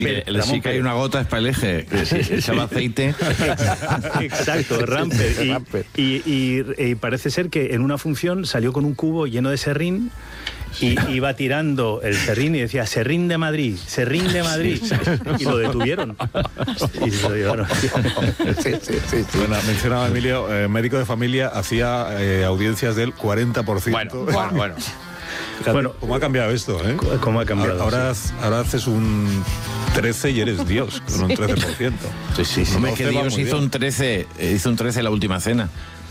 Si cae una gota es para el eje, si echaba aceite. Exacto, Ramper. Y parece ser que en una función salió con un cubo lleno de serrín y iba tirando el serrín y decía serrín de Madrid, serrín de Madrid. Y lo detuvieron. Y se lo llevaron. Sí. Bueno, mencionaba Emilio, médico de familia, hacía audiencias del 40%. Bueno. Bueno, ¿cómo ha cambiado esto, eh? ¿Cómo ha cambiado? Ahora haces un 13 y eres Dios, con un 13%. Sí. Hombre, que Dios hizo un 13 en la última cena.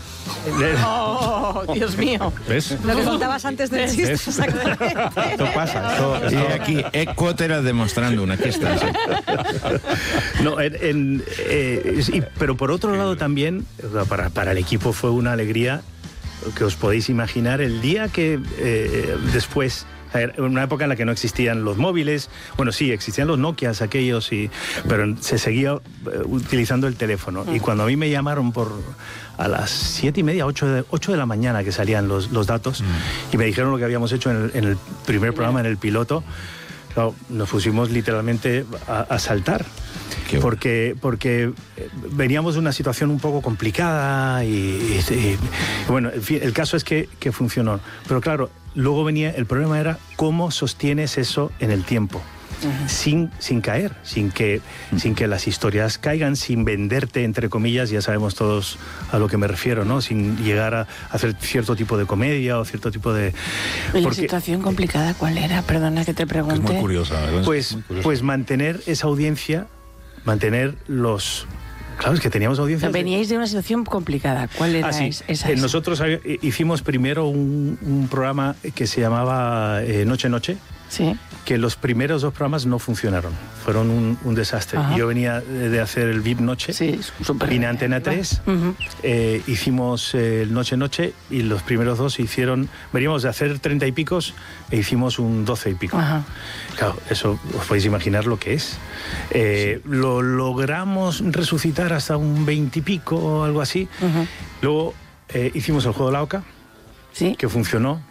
¡Oh, Dios mío! ¿Ves? Lo que contabas antes del chiste. Esto pasa. Y aquí, Equoteras demostrando aquí está. Sí. No, pero por otro lado también, para el equipo fue una alegría que os podéis imaginar el día que después, en una época en la que no existían los móviles, bueno, sí, existían los Nokias aquellos, pero se seguía utilizando el teléfono. Y cuando a mí me llamaron a las 7:30, 8 de la mañana que salían los datos, y me dijeron lo que habíamos hecho en el primer programa, en el piloto, claro, nos pusimos literalmente a saltar. Porque veníamos de una situación un poco complicada y bueno, en fin, el caso es que funcionó. Pero claro, luego el problema era cómo sostienes eso en el tiempo. Sin caer, sin que las historias caigan, sin venderte, entre comillas, ya sabemos todos a lo que me refiero, ¿no? Sin llegar a hacer cierto tipo de comedia o cierto tipo de... ¿La situación complicada cuál era? Perdona que te pregunte. Es muy curiosa, ¿verdad? Pues mantener esa audiencia, mantener los... Claro, es que teníamos audiencias... Veníais de una situación complicada. ¿Cuál era esa? Nosotros hicimos primero un programa que se llamaba Noche. Sí. Que los primeros 2 programas no funcionaron. Fueron un desastre. Ajá. Yo venía de hacer el VIP Noche. Sí, súper. Vine a Antena 3. Hicimos el Noche y los primeros 2 veníamos de hacer 30 y picos e hicimos un 12 y pico. Ajá. Claro, eso os podéis imaginar lo que es. Lo logramos resucitar hasta un 20 y pico o algo así. Luego hicimos el juego de la Oca, ¿sí? Que funcionó.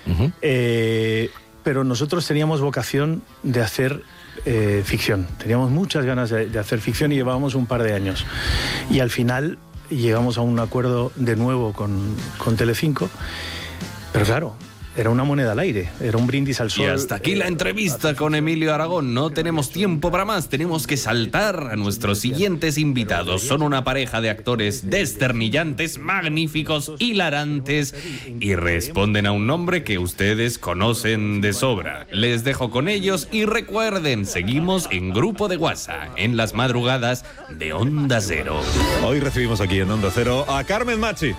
Pero nosotros teníamos vocación de hacer ficción. Teníamos muchas ganas de hacer ficción y llevábamos un par de años. Y al final llegamos a un acuerdo de nuevo con Telecinco. Pero claro, era una moneda al aire, era un brindis al sol. Y hasta aquí la entrevista con Emilio Aragón. No tenemos tiempo para más, tenemos que saltar a nuestros siguientes invitados. Son una pareja de actores desternillantes, magníficos, hilarantes y responden a un nombre que ustedes conocen de sobra. Les dejo con ellos y recuerden, seguimos en Grupo de WhatsApp, en las madrugadas de Onda Cero. Hoy recibimos aquí en Onda Cero a Carmen Machi.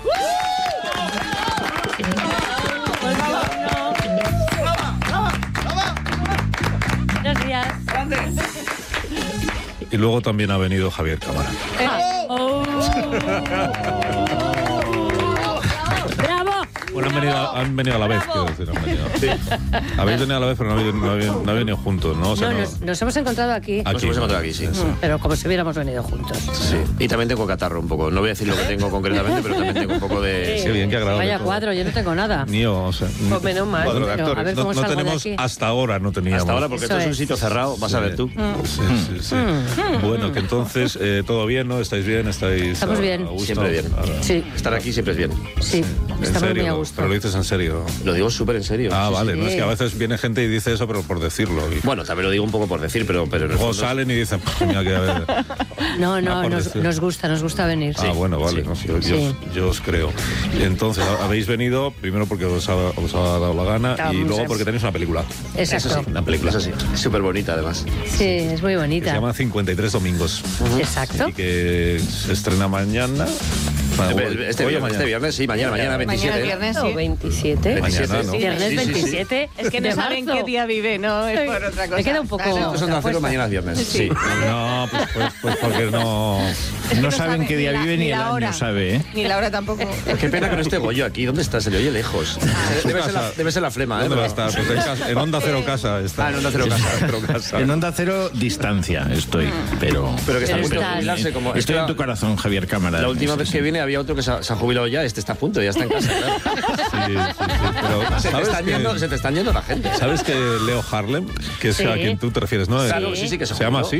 Buenos días. Y luego también ha venido Javier Cámara. ¡Bravo! Bueno, han venido a la vez, quiero decir. Sí. Habéis venido a la vez, pero no habéis venido juntos, ¿no? O sea, Nos hemos encontrado aquí. Nos hemos encontrado aquí, sí. Pero como si hubiéramos venido juntos. Sí. Y también tengo catarro un poco. No voy a decir lo que tengo concretamente, pero también tengo un poco de... Qué bien, qué agradable. Vaya todo. cuadro, yo no tengo nada. Ni yo, o sea... Pues menos mal. Cuadro de Pero, actores. a ver cómo No salgo de tenemos, aquí. hasta ahora no teníamos. Hasta ahora, porque Eso esto es un es. sitio cerrado, vas a ver tú. Sí. Bueno, que entonces, todo bien, ¿no? ¿Estáis bien? Estamos bien. a gusto? Siempre bien. Ahora. Sí, Estar aquí siempre es bien. sí. ¿En Estamos serio? muy a gusto. Pero lo dices en serio. Lo digo súper en serio. Ah, Sí, vale. sí. No es que a veces viene gente y dice eso, pero por decirlo. Y Bueno, también lo digo un poco por decir, pero en el luego fondo... salen y dicen, mira que a ver. No, Ah, por decir. nos gusta venir. Ah, bueno, vale. Sí. No, yo os creo. Entonces, habéis venido primero porque os ha dado la gana y Vamos luego a- porque tenéis una película Exacto. Eso sí, la película es así. Es súper bonita, además. Sí, es muy que se bonita. llama 53 domingos Exacto. y que se estrena mañana. Este viernes, sí, mañana 27. Mañana es viernes, O sí. 27. Mañana, ¿no? Viernes Sí, sí, sí. 27. Es que no de saben marzo. qué día vive, no es por otra cosa. Me queda un poco... Claro. Estos son de Acero, mañana es viernes. Sí. No, pues porque no. No saben qué día vive ni el la hora. año, ¿sabe? ¿Eh? Ni la hora tampoco. Qué pena que no esté Goyo aquí. ¿Dónde está? Se le oye lejos. Debe ser la flema, ¿eh? ¿Dónde va a estar? Pues en Onda Cero Casa está. En Onda Cero Casa. En Onda Cero, distancia estoy, pero Pero que está a punto de estás- jubilarse como... estoy en tu corazón, Javier Cámara. La última vez que viene había otro que se ha jubilado ya, este está a punto, ya está en casa, claro. Pero se te están yendo la gente. ¿Sabes que Leo Harlem, que es a quien tú te refieres, no? Claro, sí, que se llama así?